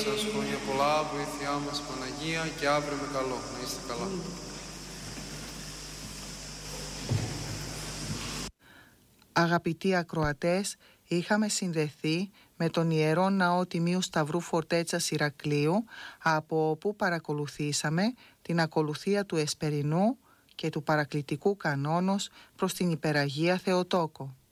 σας, χρόνια πολλά, βοήθειά μας Παναγία, και αύριο με καλό. Να είστε καλά. Αγαπητοί ακροατές, είχαμε συνδεθεί με τον Ιερό Ναό Τιμίου Σταυρού Φορτέτσας Ηρακλείου, από όπου παρακολουθήσαμε την ακολουθία του Εσπερινού και του παρακλητικού κανόνος προς την Υπεραγία Θεοτόκο.